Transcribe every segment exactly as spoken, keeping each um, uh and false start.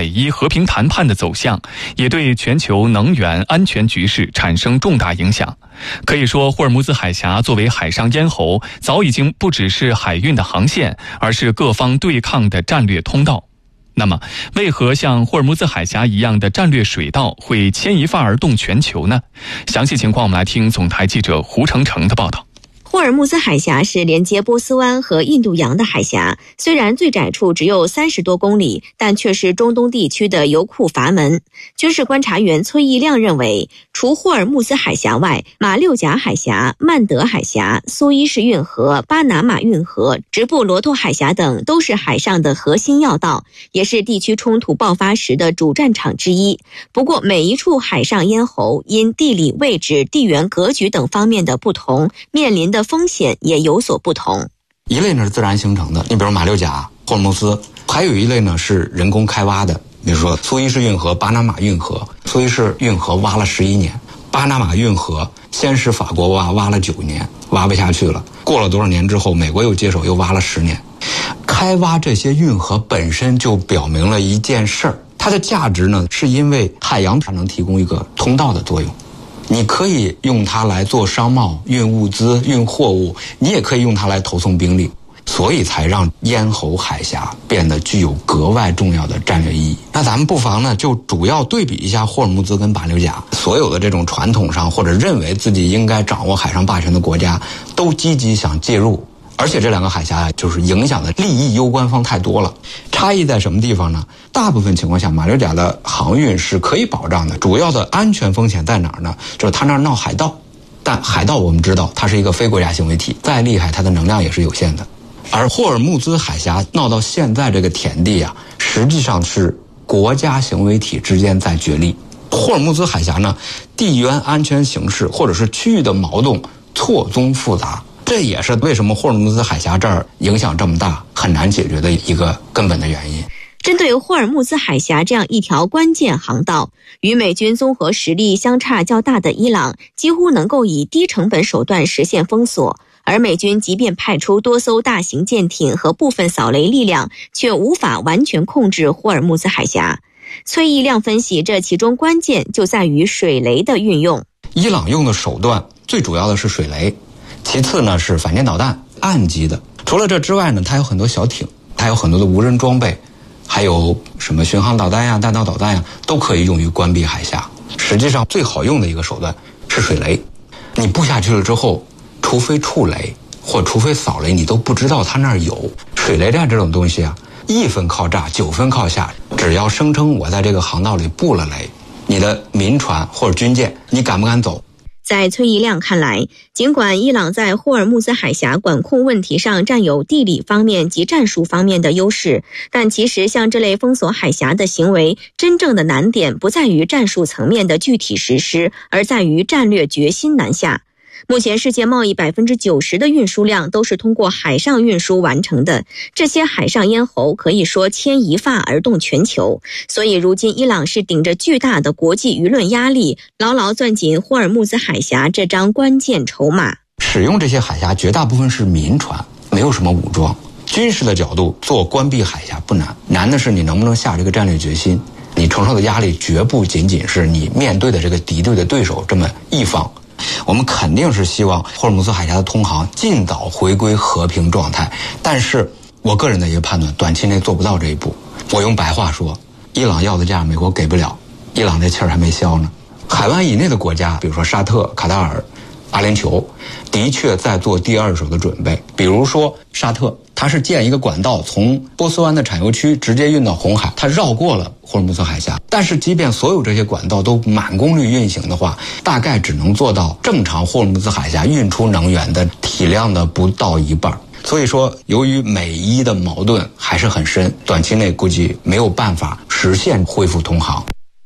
伊和平谈判的走向，也对全球能源安全局势产生重大影响。可以说，霍尔木兹海峡作为海上咽喉，早已经不只是海运的航线，而是各方对抗的战略通道。那么，为何像霍尔木兹海峡一样的战略水道会牵一发而动全球呢？详细情况我们来听总台记者胡成成的报道。 霍尔木兹海峡是连接波斯湾和印度洋的海峡，虽然最窄处只有三十多公里，但却是中东地区的油库阀门。军事观察员崔义亮认为，除霍尔木兹海峡外，马六甲海峡、曼德海峡、苏伊士运河、巴拿马运河、直布罗陀海峡等都是海上的核心要道，也是地区冲突爆发时的主战场之一。不过，每一处海上咽喉因地理位置、地缘格局等方面的不同，面临的风险也有所不同。 一类呢是自然形成的，你比如马六甲、霍尔木兹，还有一类呢是人工开挖的，比如说苏伊士运河、巴拿马运河。苏伊士运河挖了十一年，巴拿马运河先是法国挖，挖了九年，挖不下去了。过了多少年之后，美国又接手，又挖了十年。开挖这些运河本身就表明了一件事儿，它的价值呢，是因为海洋它能提供一个通道的作用。你可以用它来做商贸、运物资、运货物，你也可以用它来投送兵力，所以才让咽喉海峡变得具有格外重要的战略意义。那咱们不妨呢，就主要对比一下霍尔木兹跟马六甲。所有的这种传统上或者认为自己应该掌握海上霸权的国家，都积极想介入。而且这两个海峡就是影响的利益攸关方太多了。差异在什么地方呢？大部分情况下，马六甲的航运是可以保障的，主要的安全风险在哪儿呢？就是它那儿闹海盗。但海盗我们知道它是一个非国家行为体，再厉害它的能量也是有限的。而霍尔木兹海峡闹到现在这个田地啊，实际上是国家行为体之间在角力。霍尔木兹海峡呢，地缘安全形势或者是区域的矛盾错综复杂，这也是为什么霍尔木兹海峡这儿影响这么大、很难解决的一个根本的原因。 针对霍尔木兹海峡这样一条关键航道，与美军综合实力相差较大的伊朗几乎能够以低成本手段实现封锁，而美军即便派出多艘大型舰艇和部分扫雷力量，却无法完全控制霍尔木兹海峡。崔义亮分析，这其中关键就在于水雷的运用。 伊朗用的手段最主要的是水雷，其次呢是反舰导弹，岸基的。除了这之外呢，它有很多小艇，它有很多的无人装备，还有什么巡航导弹呀、弹道导弹呀，都可以用于关闭海峡。实际上最好用的一个手段是水雷。你布下去了之后，除非触雷或除非扫雷，你都不知道它那儿有。水雷弹这种东西啊，一分靠炸，九分靠下。只要声称我在这个航道里布了雷，你的民船或者军舰，你敢不敢走？ 在崔义亮看来，尽管伊朗在霍尔木兹海峡管控问题上占有地理方面及战术方面的优势，但其实像这类封锁海峡的行为，真正的难点不在于战术层面的具体实施，而在于战略决心难下。目前世界贸易 百分之九十 的运输量都是通过海上运输完成的，这些海上咽喉可以说牵一发而动全球。所以如今伊朗是顶着巨大的国际舆论压力，牢牢攥紧霍尔木兹海峡这张关键筹码。 使用这些海峡绝大部分是民船，没有什么武装。军事的角度做关闭海峡不难，难的是你能不能下这个战略决心。你承受的压力绝不仅仅是你面对的这个敌对的对手这么一方。我们肯定是希望霍尔木兹海峡的通航尽早回归和平状态，但是我个人的一个判断，短期内做不到这一步。我用白话说，伊朗要的价美国给不了，伊朗这气儿还没消呢。海湾以内的国家，比如说沙特、卡塔尔、阿联酋，的确在做第二手的准备。比如说沙特，它是建一个管道，从波斯湾的产油区直接运到红海，它绕过了霍尔木兹海峡。但是即便所有这些管道都满功率运行的话，大概只能做到正常霍尔木兹海峡运出能源的体量的不到一半。所以说，由于美伊的矛盾还是很深，短期内估计没有办法实现恢复通航。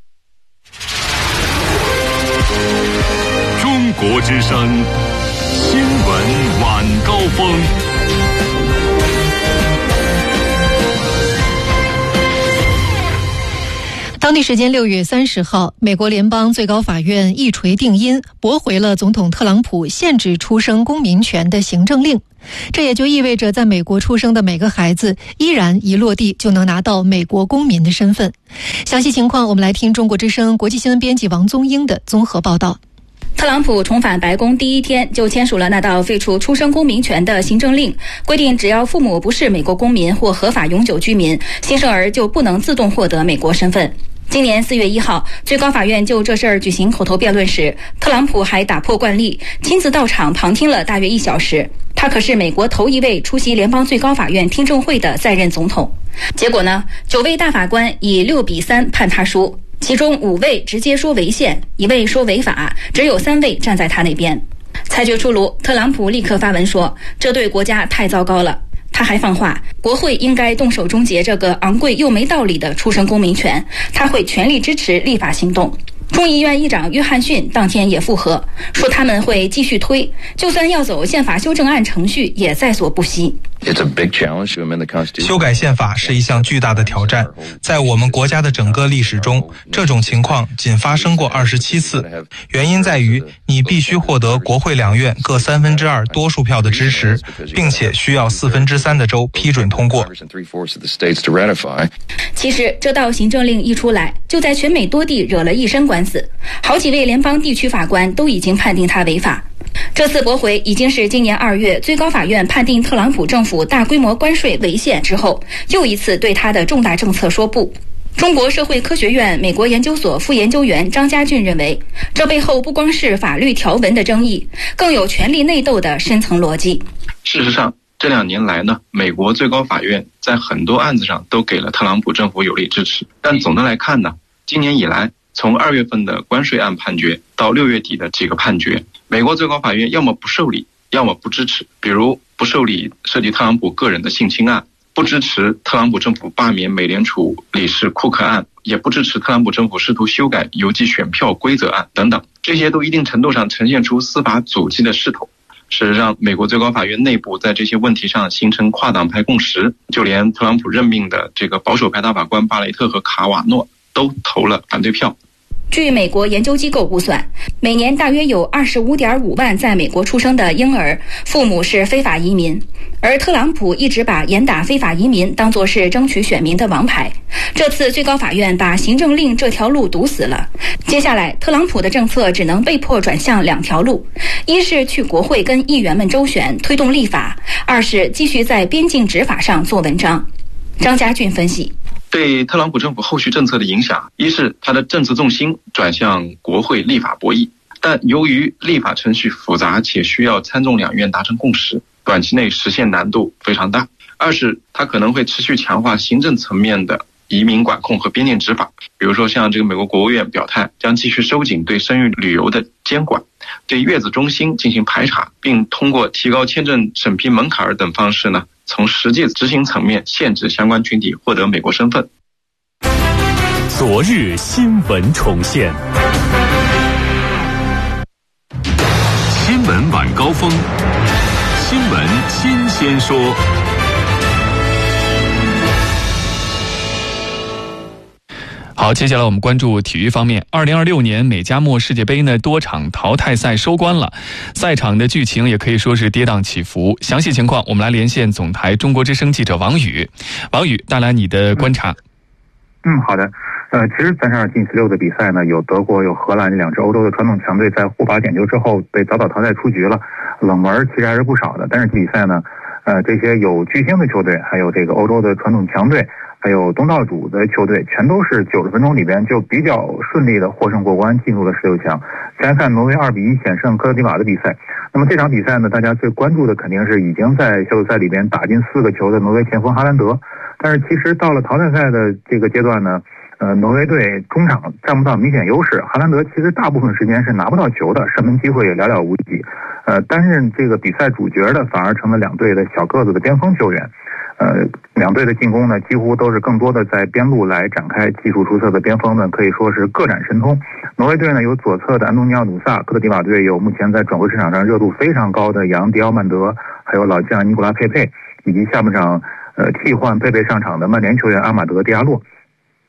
中国之声新闻晚高峰。 当地时间六月三十号，美国联邦最高法院一锤定音，驳回了总统特朗普限制出生公民权的行政令。这也就意味着，在美国出生的每个孩子依然一落地就能拿到美国公民的身份。详细情况，我们来听中国之声国际新闻编辑王宗英的综合报道。 特朗普重返白宫第一天就签署了那道废除出生公民权的行政令，规定只要父母不是美国公民或合法永久居民，新生儿就不能自动获得美国身份。今年四月一号，最高法院就这事儿举行口头辩论时，特朗普还打破惯例，亲自到场旁听了大约一小时。他可是美国头一位出席联邦最高法院听证会的在任总统。结果呢，九位大法官以六比三判他输。其中五位直接说违宪，一位说违法，只有三位站在他那边。裁决出炉，特朗普立刻发文说，这对国家太糟糕了。他还放话，国会应该动手终结这个昂贵又没道理的出生公民权，他会全力支持立法行动。众议院议长约翰逊当天也附和，说他们会继续推，就算要走宪法修正案程序也在所不惜。 修改宪法是一项巨大的挑战，在我们国家的整个历史中，这种情况仅发生过二十七次。原因在于你必须获得国会两院各三分之二多数票的支持，并且需要四分之三的州批准通过。 其实这道行政令一出来，就在全美多地惹了一身官司，好几位联邦地区法官都已经判定他违法。这次驳回已经是今年二月最高法院判定特朗普政府大规模关税违宪之后，又一次对他的重大政策说不。中国社会科学院美国研究所副研究员张家俊认为，这背后不光是法律条文的争议，更有权力内斗的深层逻辑。 事实上，这两年来呢，美国最高法院在很多案子上都给了特朗普政府有力支持。但总的来看呢，今年以来，从二月份的关税案判决到六月底的几个判决，美国最高法院要么不受理，要么不支持。比如不受理涉及特朗普个人的性侵案，不支持特朗普政府罢免美联储理事库克案，也不支持特朗普政府试图修改邮寄选票规则案等等，这些都一定程度上呈现出司法阻击的势头。事实上，美国最高法院内部在这些问题上形成跨党派共识，就连特朗普任命的这个保守派大法官巴雷特和卡瓦诺都投了反对票。 据美国研究机构估算，每年大约有 二十五点五万在美国出生的婴儿，父母是非法移民。而特朗普一直把严打非法移民当作是争取选民的王牌。这次最高法院把行政令这条路堵死了，接下来特朗普的政策只能被迫转向两条路：一是去国会跟议员们周旋推动立法，二是继续在边境执法上做文章。张家俊分析， 对特朗普政府后续政策的影响，一是他的政策重心转向国会立法博弈，但由于立法程序复杂且需要参众两院达成共识，短期内实现难度非常大。二是他可能会持续强化行政层面的移民管控和边境执法，比如说像这个美国国务院表态将继续收紧对生育旅游的监管，对月子中心进行排查，并通过提高签证审批门槛等方式呢，从实际执行层面限制相关群体获得美国身份。 昨日新闻重现，新闻晚高峰，新闻新鲜说。 好，接下来我们关注体育方面。二零二六年美加墨世界杯呢，多场淘汰赛收官了，赛场的剧情也可以说是跌宕起伏。详细情况，我们来连线总台中国之声记者王宇。王宇，带来你的观察。 嗯，好的。呃，其实三十二进十六的比赛呢，有德国有荷兰这两支欧洲的传统强队在互罚点球之后被早早淘汰出局了，冷门其实还是不少的。但是比赛呢，呃，这些有巨星的球队，还有这个欧洲的传统强队，还有东道主的球队，全都是九十分钟里边就比较顺利的获胜过关，进入了十六强。先看挪威二比一险胜科特迪瓦的比赛。那么这场比赛呢，大家最关注的肯定是已经在小组赛里边打进四个球的挪威前锋哈兰德。但是其实到了淘汰赛的这个阶段呢，呃，挪威队中场占不到明显优势，哈兰德其实大部分时间是拿不到球的，射门机会也寥寥无几。呃，担任这个比赛主角的反而成了两队的小个子的边锋球员。呃，两队的进攻呢，几乎都是更多的在边路来展开，技术出色的边锋呢，可以说是各展神通。挪威队呢有左侧的安东尼奥努萨，科特迪瓦队有目前在转会市场上热度非常高的扬迪奥曼德，还有老将尼古拉佩佩，以及下半场呃替换佩佩上场的曼联球员阿马德迪亚洛。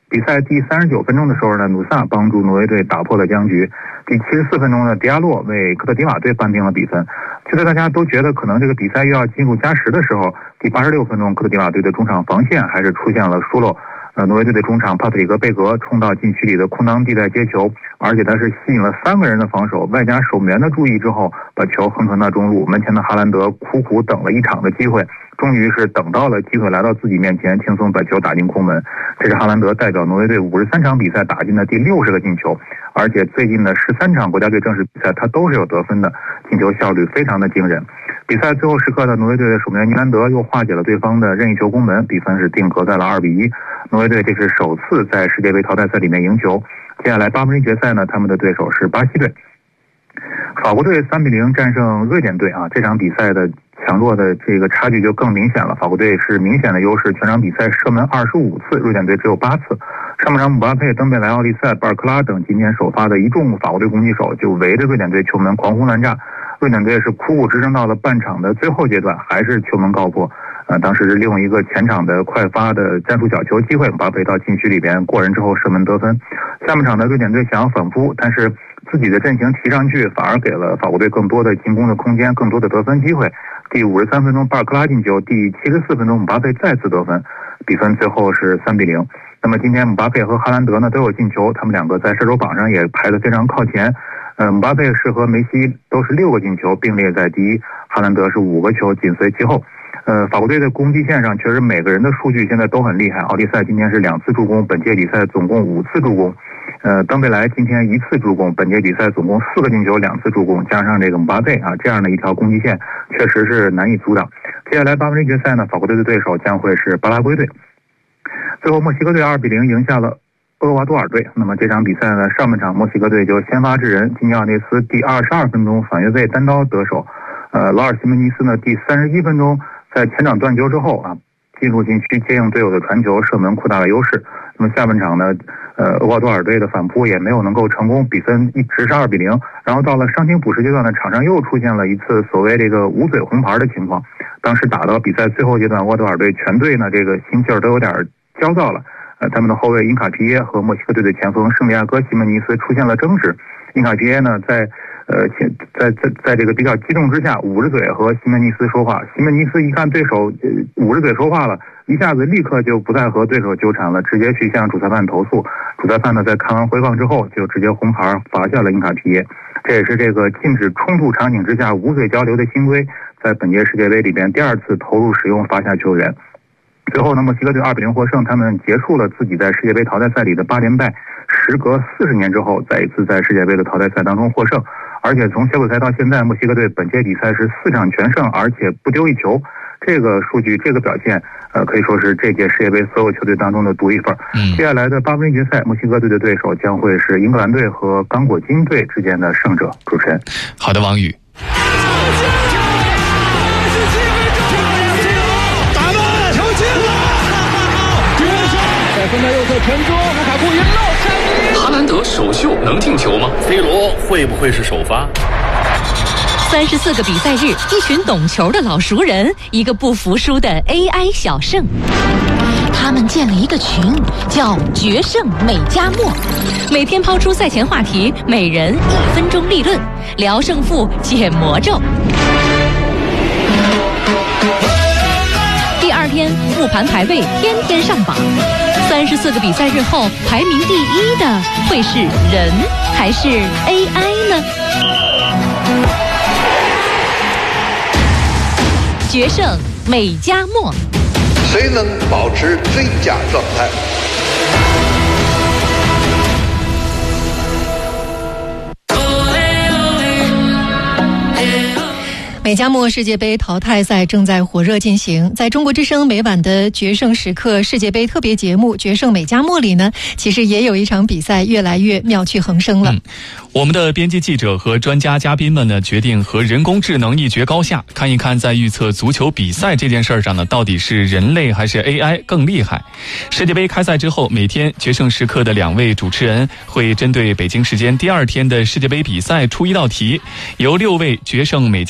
比赛第三十九分钟的时候呢，努萨帮助挪威队打破了僵局。第七十四分钟呢，迪亚洛为科特迪瓦队扳平了比分。就在大家都觉得可能这个比赛又要进入加时的时候，第八十六分钟，科特迪瓦队的中场防线还是出现了疏漏。呃，挪威队的中场帕特里克贝格冲到禁区里的空当地带接球，而且他是吸引了三个人的防守，外加守门员的注意之后，把球横传到中路。门前的哈兰德苦苦等了一场的机会，终于是等到了机会来到自己面前，轻松把球打进空门。这是哈兰德代表挪威队五十三场比赛打进的第六十个进球，而且最近的十三场国家队正式比赛他都是有得分的，进球效率非常的惊人。比赛最后时刻的挪威队的守门员尼兰德又化解了对方的任意球攻门，比分是定格在了二比一。挪威队这是首次在世界杯淘汰赛里面赢球。接下来八分之一决赛呢，他们的对手是巴西队。法国队三比零战胜瑞典队啊，这场比赛的强弱的这个差距就更明显了。法国队是明显的优势，全场比赛射门二十五次，瑞典队只有八次。上半场姆巴佩、登贝莱、奥利塞、巴尔克拉等今天首发的一众法国队攻击手就围着瑞典队球门狂轰滥炸，瑞典队是苦苦支撑到了半场的最后阶段，还是球门告破。呃，当时是利用一个前场的快发的战术角球机会，姆巴佩到禁区里边过人之后射门得分。下半场的瑞典队想要反扑，但是自己的阵型提上去，反而给了法国队更多的进攻的空间，更多的得分机会。第五十三分钟巴尔克拉进球，第七十四分钟姆巴佩再次得分，比分最后是三比零。那么今天姆巴佩和哈兰德呢都有进球，他们两个在射手榜上也排得非常靠前。呃，姆巴佩是和梅西都是六个进球，并列在第一，哈兰德是五个球紧随其后。呃，法国队的攻击线上确实每个人的数据现在都很厉害。奥利塞今天是两次助攻，本届比赛总共五次助攻。呃，登贝莱今天一次助攻，本届比赛总共四个进球，两次助攻，加上这个姆巴佩啊，这样的一条攻击线确实是难以阻挡。接下来八分之一决赛呢，法国队的对手将会是巴拉圭队。最后墨西哥队二比零赢下了厄瓜多尔队。那么这场比赛呢，上半场墨西哥队就先发制人，金尼奥内斯第二十二分钟反越位单刀得手。呃，劳尔西门尼斯呢第三十一分钟在前场断球之后啊，进入禁区接应队友的传球，射门扩大了优势。那么下半场呢，呃，厄瓜多尔队的反扑也没有能够成功，比分一直是二比零。然后到了伤停补时阶段呢，场上又出现了一次所谓这个捂嘴红牌的情况。当时打到比赛最后阶段，厄瓜多尔队全队呢这个心气儿都有点焦躁了。呃，他们的后卫因卡皮耶和墨西哥队的前锋圣地亚哥西门尼斯出现了争执。因卡皮耶呢在呃，在在在这个比较激动之下，捂着嘴和西门尼斯说话。西门尼斯一看对手呃捂着嘴说话了，一下子立刻就不再和对手纠缠了，直接去向主裁判投诉。主裁判呢，在看完回放之后，就直接红牌罚下了因卡皮耶。这也是这个禁止冲突场景之下捂嘴交流的新规，在本届世界杯里边第二次投入使用罚下球员。最后呢，墨西哥队二比零获胜，他们结束了自己在世界杯淘汰赛里的八连败，时隔四十年之后，再一次在世界杯的淘汰赛当中获胜。而且从小组赛到现在，墨西哥队本届比赛是四场全胜，而且不丢一球。这个数据，这个表现，呃，可以说是这届世界杯所有球队当中的独一份。嗯，接下来的八分之一决赛，墨西哥队的对手将会是英格兰队和刚果金队之间的胜者。主持人， 好的，王宇。 打门，球进了！在分的右侧传中，卢卡库一漏开。 哈兰德首秀能进球吗 ？C 罗会不会是首发？ 三十四个比赛日，一群懂球的老熟人，一个不服输的 A I 小胜。他们建了一个群，叫“决胜美加墨”，每天抛出赛前话题，每人一分钟立论，聊胜负，解魔咒。第二天复盘排位，天天上榜。三十四个比赛日后，排名第一的会是人还是 A I 呢？决胜美加墨， 谁能保持最佳状态？ 美加墨世界杯淘汰赛正在火热进行，在中国之声每晚的决胜时刻世界杯特别节目《决胜美加墨》里呢，其实也有一场比赛越来越妙趣横生了。嗯， 我们的编辑记者和专家嘉宾们呢，决定和人工智能一决高下，看一看在预测足球比赛这件事上呢，到底是人类还是 A I 更厉害。世界杯开赛之后，每天决胜时刻的两位主持人会针对北京时间第二天的世界杯比赛出一道题，由六位决胜美加墨观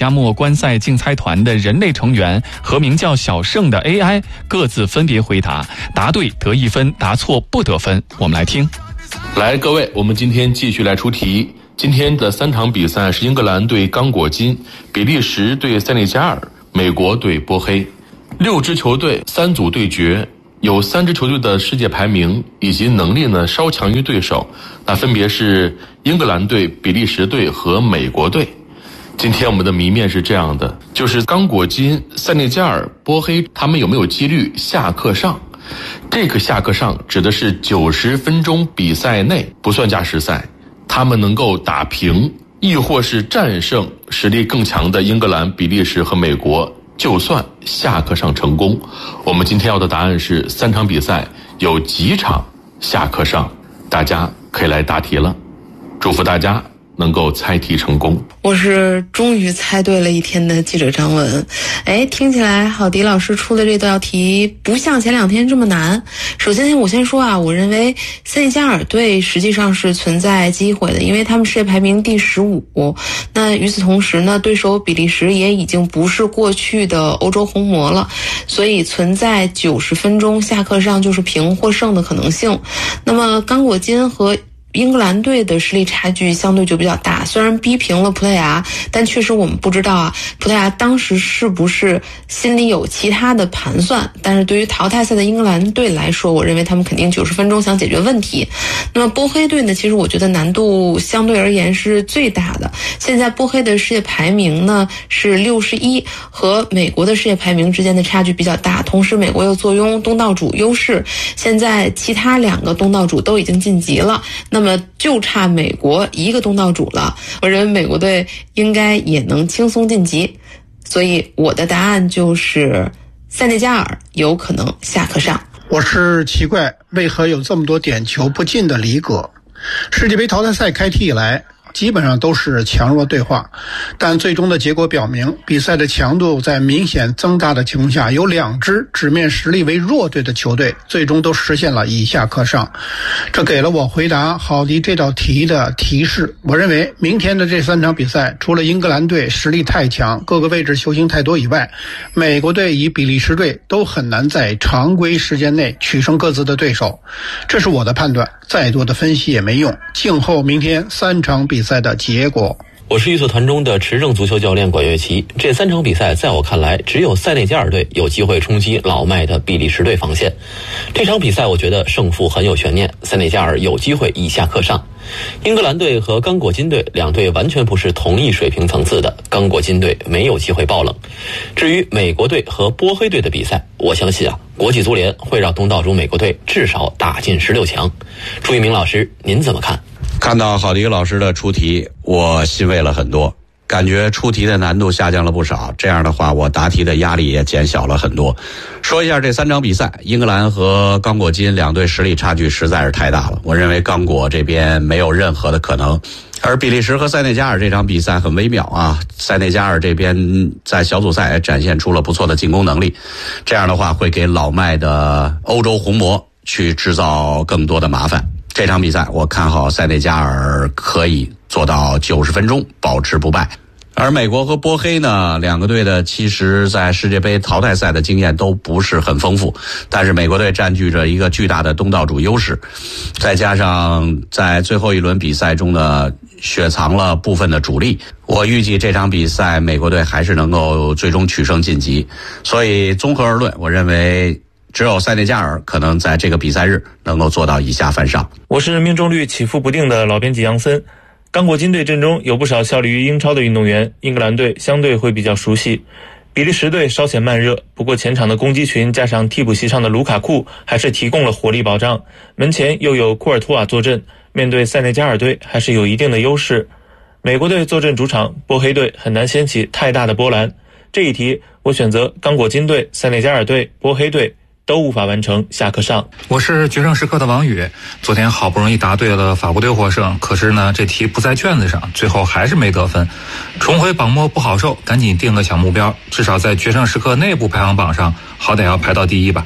观赛竞猜团的人类成员和名叫小胜的 A I 各自分别回答，答对得一分，答错不得分。我们来听。 来，各位，我们今天继续来出题。今天的三场比赛是英格兰对刚果金、比利时对塞内加尔、美国对波黑。六支球队三组对决，有三支球队的世界排名以及能力呢稍强于对手，那分别是英格兰队、比利时队和美国队。今天我们的谜面是这样的，就是刚果金、塞内加尔、波黑他们有没有几率下课上？这个下课上指的是九十分钟比赛内不算加时赛，他们能够打平，亦或是战胜实力更强的英格兰、比利时和美国，就算下课上成功。我们今天要的答案是三场比赛有几场下课上，大家可以来答题了。祝福大家能够猜题成功。 我是终于猜对了一天的记者张文。哎，听起来郝迪老师出的这道题不像前两天这么难。首先我先说啊，我认为塞内加尔队实际上是存在机会的，因为他们世界排名第十五。那与此同时呢，对手比利时也已经不是过去的欧洲红魔了，所以存在九十分钟下课上就是平获胜的可能性。那么刚果金和英格兰队的实力差距相对就比较大，虽然逼平了葡萄牙，但确实我们不知道啊，葡萄牙当时是不是心里有其他的盘算。但是对于淘汰赛的英格兰队来说，我认为他们肯定九十分钟想解决问题。那么波黑队呢，其实我觉得难度相对而言是最大的。现在波黑的世界排名呢是六十一，和美国的世界排名之间的差距比较大，同时美国又坐拥东道主优势，现在其他两个东道主都已经晋级了，那么那么就差美国一个东道主了，我认为美国队应该也能轻松晋级，所以我的答案就是塞内加尔有可能下课上。 我是奇怪为何有这么多点球不进的离格。世界杯淘汰赛开踢以来基本上都是强弱对话，但最终的结果表明，比赛的强度在明显增大的情况下，有两支纸面实力为弱队的球队最终都实现了以下课上。这给了我回答郝迪这道题的提示。我认为明天的这三场比赛，除了英格兰队实力太强，各个位置球星太多以外，美国队与比利时队都很难在常规时间内取胜各自的对手。这是我的判断，再多的分析也没用，静候明天三场比赛赛的结果。 我是预测团中的持证足球教练管乐琪。这三场比赛在我看来，只有塞内加尔队有机会冲击老迈的比利时队防线。这场比赛我觉得胜负很有悬念，塞内加尔有机会以下课上。英格兰队和刚果金队两队完全不是同一水平层次的，刚果金队没有机会爆冷。至于美国队和波黑队的比赛，我相信啊，国际足联会让东道主美国队至少打进十六强。朱一鸣老师，您怎么看？ 看到郝迪老师的出题，我欣慰了很多，感觉出题的难度下降了不少，这样的话我答题的压力也减小了很多。说一下这三场比赛，英格兰和刚果金两队实力差距实在是太大了，我认为刚果这边没有任何的可能。而比利时和塞内加尔这场比赛很微妙啊，塞内加尔这边在小组赛展现出了不错的进攻能力，这样的话会给老迈的欧洲红魔去制造更多的麻烦。这场比赛我看好塞内加尔可以做到九十分钟保持不败。而美国和波黑呢，两个队的其实在世界杯淘汰赛的经验都不是很丰富，但是美国队占据着一个巨大的东道主优势，再加上在最后一轮比赛中呢雪藏了部分的主力，我预计这场比赛美国队还是能够最终取胜晋级。所以综合而论，我认为只有塞内加尔可能在这个比赛日能够做到以下犯上。 我是命中率起伏不定的老编辑杨森。刚果金队阵中有不少效力于英超的运动员，英格兰队相对会比较熟悉。比利时队稍显慢热，不过前场的攻击群加上替补席上的卢卡库还是提供了火力保障，门前又有库尔图瓦坐镇，面对塞内加尔队还是有一定的优势。美国队坐镇主场，波黑队很难掀起太大的波澜。这一题我选择刚果金队、塞内加尔队、波黑队都无法完成下课上。 我是决胜时刻的王宇，昨天好不容易答对了法国队获胜，可是呢这题不在卷子上，最后还是没得分，重回榜末不好受，赶紧定个小目标，至少在决胜时刻内部排行榜上好歹要排到第一吧。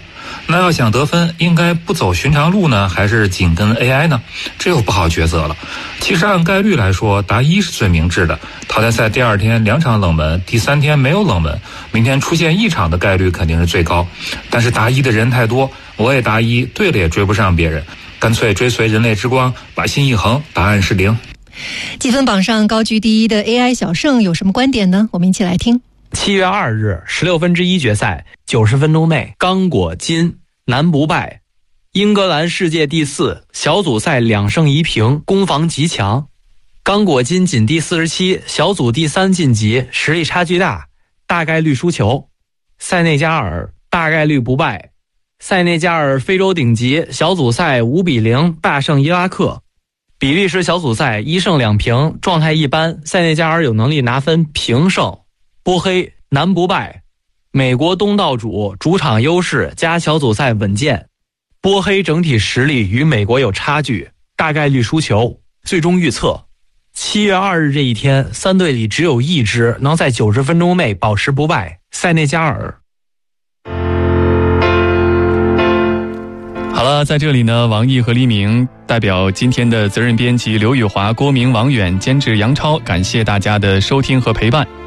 那要想得分，应该不走寻常路呢，还是紧跟 A I 呢？这又不好抉择了。其实按概率来说，答一是最明智的。淘汰赛第二天两场冷门，第三天没有冷门，明天出现一场的概率肯定是最高。但是答一的人太多，我也答一，对了也追不上别人，干脆追随人类之光，把心一横，答案是零。 积分榜上高居第一的 A I 小胜有什么观点呢？我们一起来听。 七月二日十六分之一决赛，九十分钟内刚果金南不败，英格兰世界第四，小组赛两胜一平，攻防极强。刚果金仅第四十七，小组第三晋级，实力差距大，大概率输球。塞内加尔大概率不败，塞内加尔非洲顶级，小组赛五比零大胜伊拉克。比利时小组赛一胜两平，状态一般，塞内加尔有能力拿分平胜。波黑南不败，美国东道主，主场优势加小组赛稳健。波黑整体实力与美国有差距，大概率输球。最终预测七月二日这一天，三队里只有一支能在九十分钟内保持不败，塞内加尔。 好了，在这里呢，王毅和黎明代表今天的责任编辑刘宇华、郭明、王远，监制杨超，感谢大家的收听和陪伴。